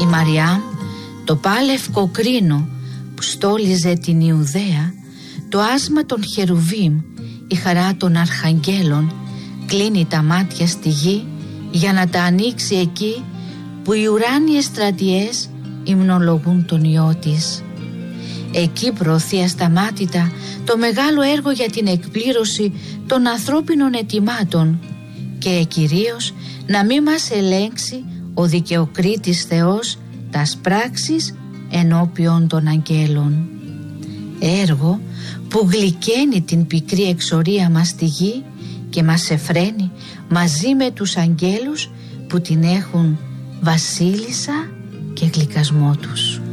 Μαριάμ, το πάλευκο κρίνο που στόλιζε την Ιουδαία, το άσμα των Χερουβίμ, η χαρά των αρχαγγέλων, κλείνει τα μάτια στη γη για να τα ανοίξει εκεί που οι ουράνιες στρατιές υμνολογούν τον Υιό της. Εκεί προωθεί ασταμάτητα το μεγάλο έργο για την εκπλήρωση των ανθρώπινων αιτημάτων και κυρίως να μην μας ελέγξει ο δικαιοκρίτης Θεός τας πράξεις ενώπιον των αγγέλων. Έργο που γλυκαίνει την πικρή εξορία μας στη γη και μας εφραίνει μαζί με τους αγγέλους που την έχουν βασίλισσα και γλυκασμό τους.